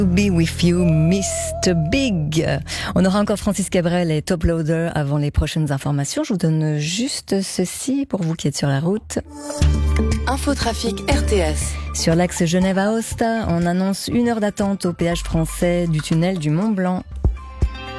To be with you, Mr. Big. On aura encore Francis Cabrel et Top Loader avant les prochaines informations. Je vous donne juste ceci pour vous qui êtes sur la route. Infotrafic RTS. Sur l'axe Genève à Aosta, on annonce 1 heure d'attente au péage français du tunnel du Mont Blanc.